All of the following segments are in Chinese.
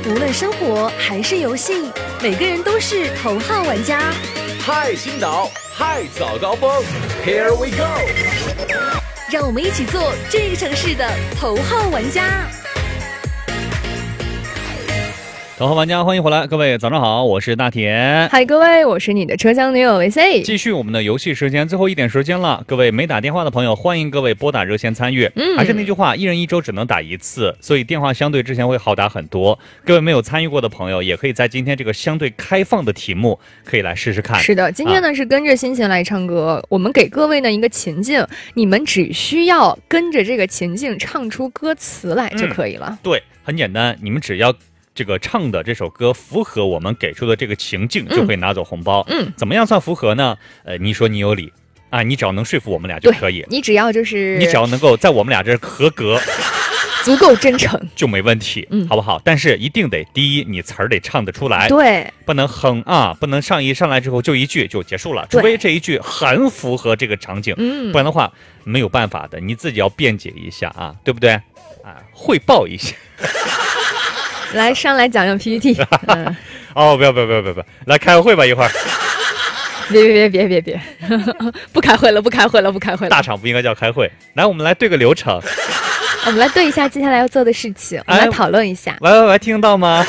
无论生活还是游戏，每个人都是头号玩家。 嗨，青岛，嗨，早高峰 ，Here we go！ 让我们一起做这个城市的头号玩家。 头号玩家，欢迎回来，各位早上好，我是大田。 嗨，各位，我是你的车厢女友 VC。 继续我们的游戏时间，最后一点时间了，各位没打电话的朋友，欢迎各位拨打热线参与。还是那句话，一人一周只能打一次，所以电话相对之前会好打很多。各位没有参与过的朋友，也可以在今天这个相对开放的题目，可以来试试看。 是的，今天呢是跟着心情来唱歌，我们给各位呢一个情境，你们只需要跟着这个情境唱出歌词来就可以了。 对，很简单，你们只要这个唱的这首歌符合我们给出的这个情境，就可以拿走红包。怎么样算符合呢？你说你有理啊，你只要能说服我们俩就可以。 你只要能够在我们俩这合格， 足够真诚就没问题，好不好？但是一定得第一，你词儿得唱得出来， 对， 不能哼啊，不能上来之后就一句就结束了，除非这一句很符合这个场景，不然的话没有办法的，你自己要辩解一下啊，对不对？啊，汇报一下。 来上来讲 PPT。 哦，不要，来开个会吧，一会儿。 别，不开会了。 大厂不应该叫开会。来，我们来对个流程。 我们来对一下接下来要做的事情，我们来讨论一下。 喂，听到吗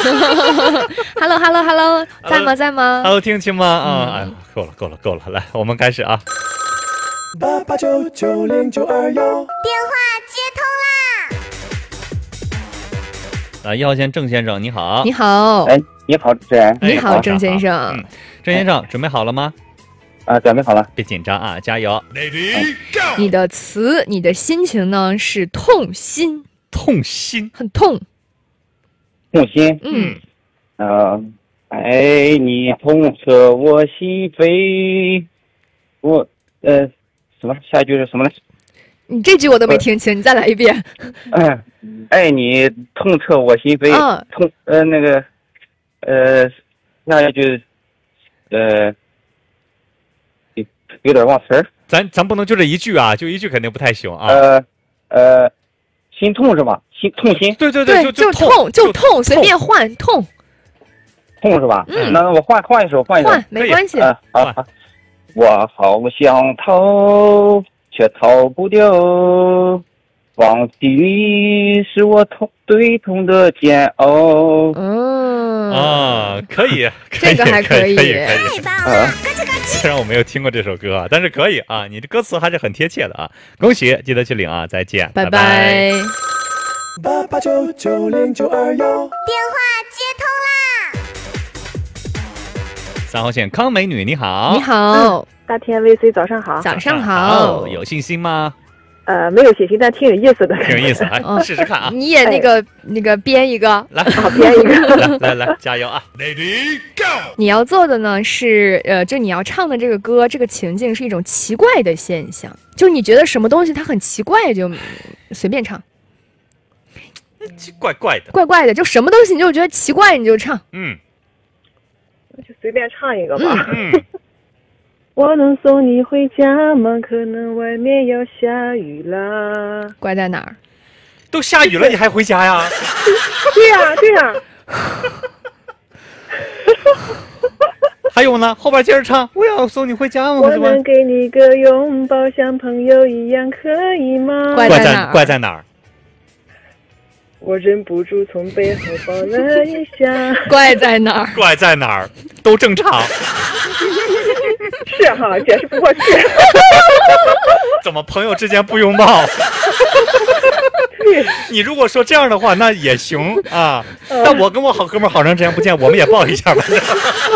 ？Hello， 在吗 ？Hello， 听清吗？啊，够了，来，我们开始啊。 88990921， 电话接通啦！ 1号线郑先生，你好。 你好。 哎，你好，主持人。 你好，郑先生。 郑先生，准备好了吗？ 准备好了。 别紧张啊，加油。 Ready go！ 你的词，你的心情呢是痛心，很痛。 痛心。爱你痛彻我心扉。什么？下一句是什么呢？ 你这句我都没听清，你再来一遍。 爱你痛彻我心扉。下一句，有点忘词儿。 咱不能就这一句啊，就一句肯定不太行啊。 心痛是吧？痛心。 对， 就痛，随便换痛是吧？那我换一首， 没关系。 好。我好想逃，却逃不掉。忘记你是我最痛的煎熬。 可以， 这个还可以。 太棒了！ 虽然我没有听过这首歌啊，但是可以啊，你的歌词还是很贴切的啊，恭喜，记得去领啊，再见， 拜拜。 88990921， 电话接通啦 ！3号线康美女，你好。 你好， 大天 VC 早上好。 早上好。 有信心吗？ 没有信心，但挺有意思的。 挺有意思，来试试看啊！ 你也那个编一个， 来， 编一个， 来，加油啊 ！Ready go！ 你要做的呢是就你要唱的这个歌，这个情境是一种奇怪的现象，就是你觉得什么东西它很奇怪，就随便唱。怪的，就什么东西你就觉得奇怪，你就唱。 就随便唱一个吧。我能送你回家吗？可能外面要下雨啦。 怪在哪儿？ 都下雨了，你还回家呀？ 对呀。 还有呢，后边接着唱。我要送你回家吗？ 我能给你个拥抱，像朋友一样，可以吗？ 怪在哪儿？ 我忍不住从背后抱了一下。 怪在哪儿？都正常。 是哈，解释不过去。 怎么朋友之间不拥抱？你如果说这样的话，那也行啊。但我跟我好哥们儿好长时间不见，我们也抱一下吧。